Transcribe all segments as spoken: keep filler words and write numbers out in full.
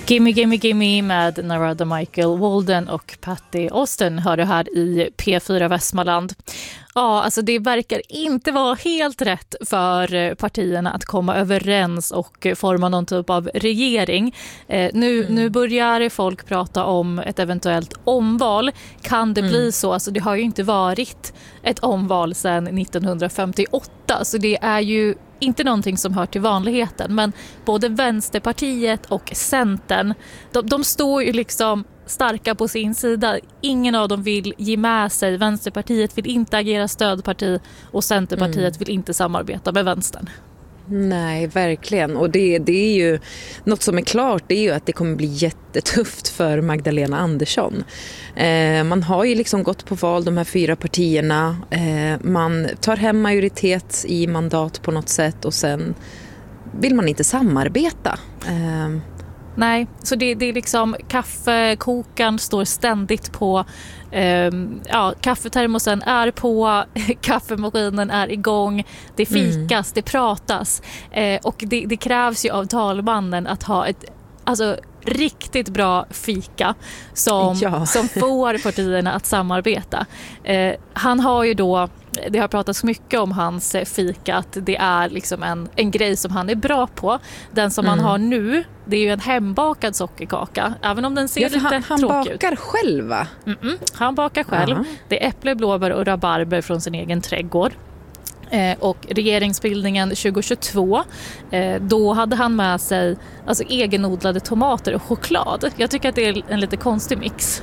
Gimme Gimme Gimme med Narada Michael Walden och Patty Austin hör du här i P fyra Västmanland. Ja, alltså det verkar inte vara helt rätt för partierna att komma överens och forma någon typ av regering. Eh, nu, mm. nu börjar folk prata om ett eventuellt omval. Kan det mm. bli så? Alltså det har ju inte varit ett omval sedan nittonhundrafemtioåtta, så det är ju inte någonting som hör till vanligheten. Men både Vänsterpartiet och Centern, de, de står ju liksom starka på sin sida. Ingen av dem vill ge med sig. Vänsterpartiet vill inte agera stödparti och Centerpartiet mm. vill inte samarbeta med vänstern. Nej, verkligen. Och det, det är ju något som är klart, det är ju att det kommer bli jättetufft för Magdalena Andersson. Eh, man har ju liksom gått på val, de här fyra partierna. Eh, man tar hem majoritet i mandat på något sätt och sen vill man inte samarbeta. Eh, Nej, så det, det är liksom kaffekokaren står ständigt på, eh, ja, kaffetermosen är på, kaffemaskinen är igång, det fikas, mm. det pratas eh, och det, det krävs ju av talmannen att ha ett alltså riktigt bra fika som, ja. som får partierna att samarbeta. Eh, han har ju då, det har pratats mycket om hans fika, att det är liksom en, en grej som han är bra på. Den som mm. han har nu, det är ju en hembakad sockerkaka, även om den ser ja, lite han, han tråkig ut. Han bakar själv, va? Mm-mm, han bakar själv. Uh-huh. Det är äpple, blåbär och rabarber från sin egen trädgård. Eh, och regeringsbildningen tjugohundratjugotvå, eh, då hade han med sig alltså egenodlade tomater och choklad. Jag tycker att det är en lite konstig mix.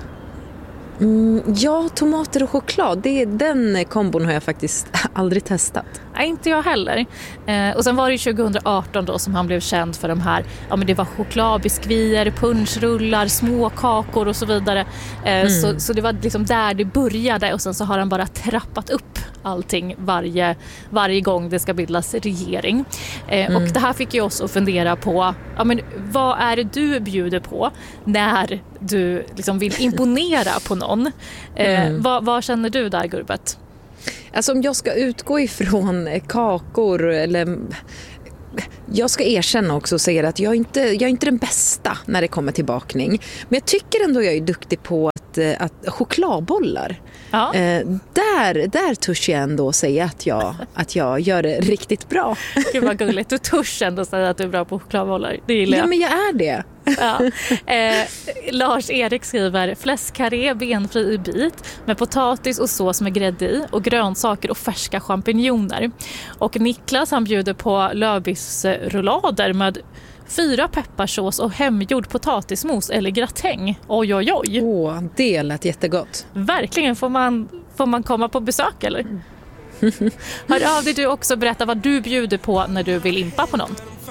Mm, ja, tomater och choklad, det, den kombon har jag faktiskt aldrig testat. Nej, inte jag heller. Eh, och sen var det tjugohundraarton då som han blev känd för de här, ja men det var chokladbiskvier, punschrullar, små kakor och så vidare. Eh, mm. så, så det var liksom där det började och sen så har han bara trappat upp allting varje, varje gång det ska bildas regering. Eh, mm. Och det här fick ju oss att fundera på, ja men vad är det du bjuder på när du liksom vill imponera på någon? Eh, mm. vad, vad känner du där, Gurbet? Alltså om jag ska utgå ifrån kakor eller... Jag ska erkänna också och säga att jag inte, jag är inte den bästa när det kommer till bakning. Men jag tycker ändå jag är duktig på att, att chokladbollar. Ja. Eh, där, där törs jag ändå säga att jag, att jag gör det riktigt bra. Gud vad gulligt, du törs ändå säga att du är bra på chokladbollar. Det gillar jag. Ja, men jag är det. Ja. Eh, Lars-Erik skriver fläskkarré benfri i bit med potatis och sås med grädde i och grönsaker och färska champinjoner. Och Niklas han bjuder på lövbiffsrullader med fyra pepparsås och hemgjord potatismos eller gratäng. Oj, oj, oj. Åh, det lät jättegott. Verkligen, får man, får man komma på besök eller? Hör av dig du också, berätta vad du bjuder på när du vill impa på någon.